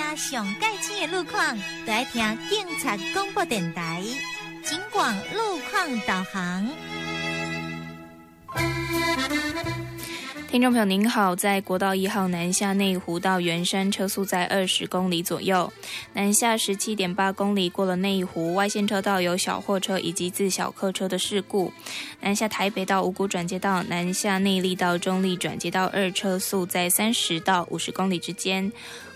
上盖醒的路况，就要听警察广播电台警广路况导航。 听众朋友您好，在国道1号南下内湖到圆山车速在20公里左右，南下17.8公里过了内湖，外线车道有小货车以及自小客车的事故。南下台北到五股转接道，南下内坜到中坜转接道2车速在30到50公里之间。